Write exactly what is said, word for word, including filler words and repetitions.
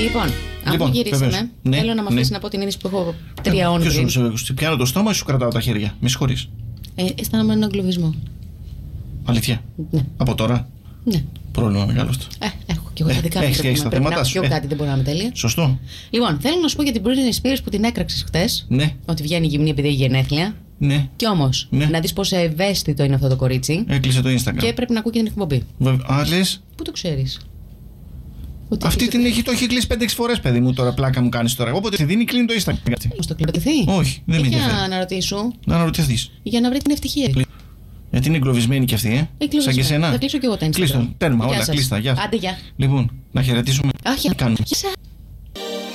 Λοιπόν, αφού Λοιπόν, γυρίσαμε, βεβαίως. Ναι, θέλω να μου ναι. αφήσει να πω την είδηση που έχω τρία ώρες Ποιος πριν. σου, σου πιάνω το στόμα ή σου κρατάω τα χέρια. Με συγχωρείς. Ε, αισθάνομαι έναν εγκλωβισμό. Αλήθεια. Ναι. Από τώρα. Ναι. Πρόβλημα μεγάλο αυτό. Ε, έχω και εγώ Ε, τα δικά μου. έχεις- πρέπει έχεις να- τα πρέπει να θέματα έχω σου, και ε. κάτι, δεν μπορεί να είμαι τέλεια. Σωστό. Λοιπόν, θέλω να σου πω για την Britney Spears που την έκραξες χτες. Ναι, Ότι βγαίνει γυμνή επειδή έχει γενέθλια. ναι. Κι όμως, Ναι. να δεις πόσο ευαίσθητο είναι αυτό το κορίτσι. Έκλεισε το Instagram. Και πρέπει να ακούει και την εκπομπή. Βέβαια. Α, λες, Πού το ξέρεις? Ότι αυτή έχεις- την έχει, το έχει κλείσει πέντε έξι φορές, παιδί μου, τώρα πλάκα μου κάνεις τώρα. Όποτε τη δίνει, κλείνει το Instagram. Πώς το κλειπετηθεί? Όχι, δεν με Για ενδιαφέρει. να ρωτήσω, Να αναρωτηθείς. για να βρει την ευτυχία. Γιατί είναι εγκλωβισμένη κι αυτή, ε. Εγκλωβισμένη. Σαν και εσένα. Θα κλείσω κι εγώ τα Instagram. Κλείστο, τέρμα, Γεια όλα σας. κλείστα. Γεια. Άντε, γεια. Λοιπόν, να χαιρετήσουμε. Αχ, Τι κάνουμε. γεια σας.